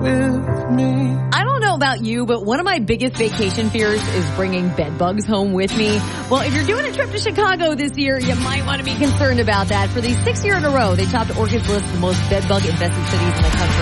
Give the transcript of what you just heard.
with me. I don't know about you, but one of my biggest vacation fears is bringing bed bugs home with me. Well, if you're doing a trip to Chicago this year, you might want to be concerned about that. For the 6th year in a row, they topped Orchid's list of the most bed bug infested cities in the country.